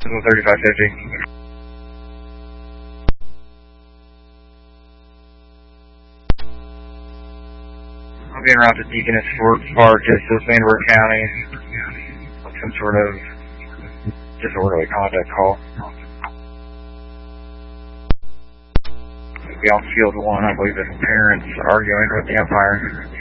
3550. I'm being routed to Deaconess Park, just Vanderbilt County. Some sort of disorderly conduct call. Be on field 1, I believe the parents arguing with the umpire.